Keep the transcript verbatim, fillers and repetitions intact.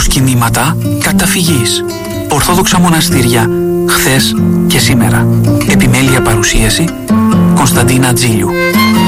κινήματα καταφυγής. Ορθόδοξα μοναστήρια, χθες και σήμερα. Επιμέλεια παρουσίαση Κωνσταντίνα Τζίλιου.